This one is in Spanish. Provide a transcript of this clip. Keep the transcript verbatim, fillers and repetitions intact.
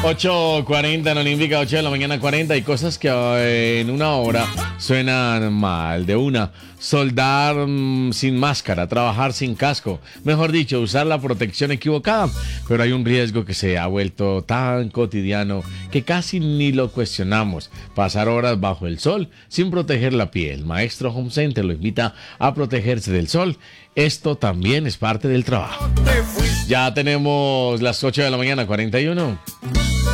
ocho cuarenta en Olímpica, ocho de la mañana cuarenta. Hay cosas que eh, en una hora suenan mal. De una, soldar mm, sin máscara, trabajar sin casco. Mejor dicho, usar la protección equivocada. Pero hay un riesgo que se ha vuelto tan cotidiano que casi ni lo cuestionamos. Pasar horas bajo el sol sin proteger la piel. Maestro Home Center lo invita a protegerse del sol. Esto también es parte del trabajo. Ya tenemos las ocho de la mañana, cuarenta y uno.